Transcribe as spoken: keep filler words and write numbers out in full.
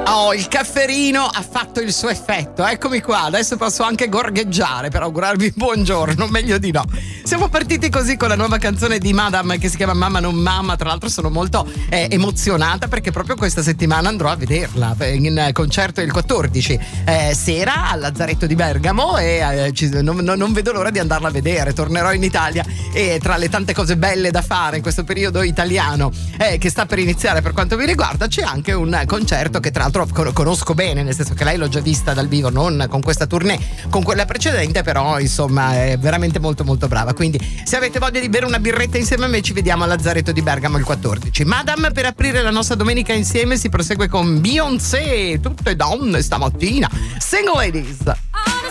Oh, il cafferino ha fatto il suo effetto. Eccomi qua, adesso posso anche gorgheggiare per augurarvi buongiorno, meglio di no. Siamo partiti così con la nuova canzone di Madame che si chiama Mamma non mamma. Tra l'altro sono molto eh, emozionata perché proprio questa settimana andrò a vederla in concerto il quattordici eh, sera al Lazzaretto di Bergamo e eh, ci, non, non, non vedo l'ora di andarla a vedere. Tornerò in Italia e tra le tante cose belle da fare in questo periodo italiano eh, che sta per iniziare per quanto mi riguarda, c'è anche un concerto che tra l'altro conosco bene, nel senso che lei l'ho già vista dal vivo, non con questa tournée, con quella precedente, però insomma è veramente molto molto brava. Quindi se avete voglia di bere una birretta insieme a me ci vediamo al Lazzaretto di Bergamo il quattordici. Madame, per aprire la nostra domenica insieme si prosegue con Beyoncé, tutte donne stamattina, Single Ladies.